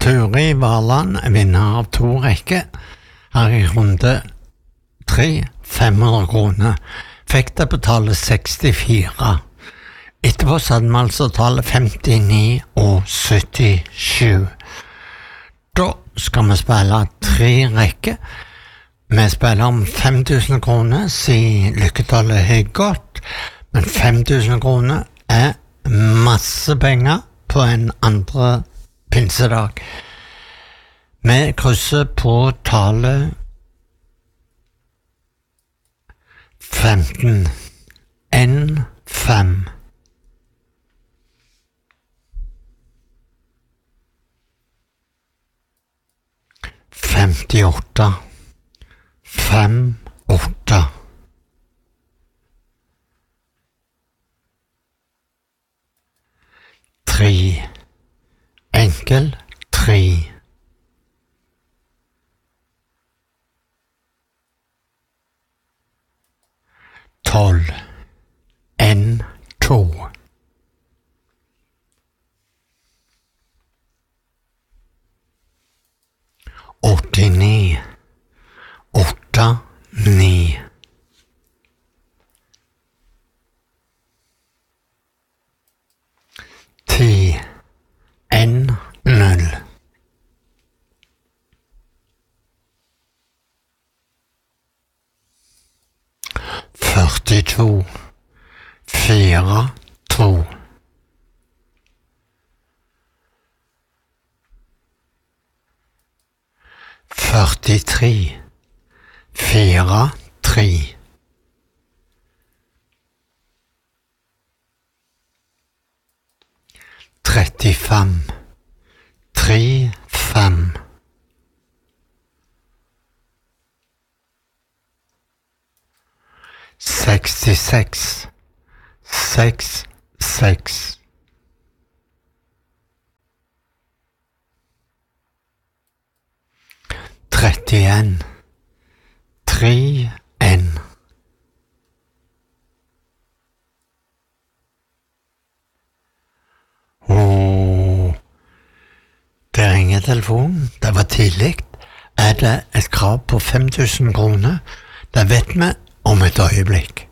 Turi Valand er vinner av 2 rekker. Her i runde 3, 500 kroner. Fikk det betale 64. Etterpå hadde vi altså tallet 59 og 77. Da skal vi spille 3 rekker. Vi spiller om 5000 kroner, siden lykketallet er godt, men 5000 kroner er masse penger på en andre pinsedag. Vi krysser på tallet 15. 1-5. 58. 5-8. 3. Enkel 3. 12. 1-2. 89. 8-9. 10. 1-0. 42. 4-2. 43. 4-3. 35. 3-5. 66. 6-6. 31. 3-1. Det ringer telefonen. Det var tidlig. Er det et krav på 5000 kroner? Det vet vi om et øyeblikk.